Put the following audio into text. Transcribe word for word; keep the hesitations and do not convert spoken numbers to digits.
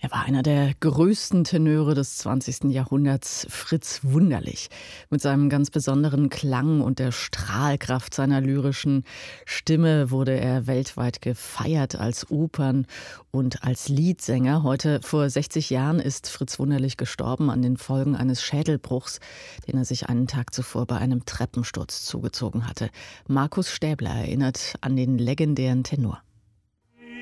Er war einer der größten Tenöre des zwanzigsten Jahrhunderts, Fritz Wunderlich. Mit seinem ganz besonderen Klang und der Strahlkraft seiner lyrischen Stimme wurde er weltweit gefeiert als Opern- und als Liedsänger. Heute vor sechzig Jahren ist Fritz Wunderlich gestorben an den Folgen eines Schädelbruchs, den er sich einen Tag zuvor bei einem Treppensturz zugezogen hatte. Markus Stäbler erinnert an den legendären Tenor.